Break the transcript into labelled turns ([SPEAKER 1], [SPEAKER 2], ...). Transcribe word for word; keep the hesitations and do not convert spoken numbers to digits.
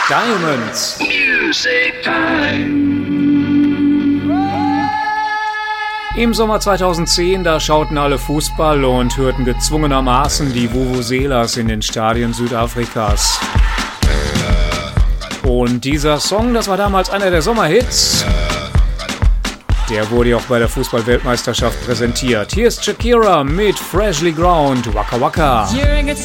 [SPEAKER 1] Diamonds.
[SPEAKER 2] Music Time.
[SPEAKER 1] Im Sommer zweitausendzehn, da schauten alle Fußball und hörten gezwungenermaßen die Vuvuzelas in den Stadien Südafrikas. Und dieser Song, das war damals einer der Sommerhits. Der wurde auch bei der Fußball-Weltmeisterschaft präsentiert. Hier ist Shakira mit Freshly Ground, Waka Waka.
[SPEAKER 3] You're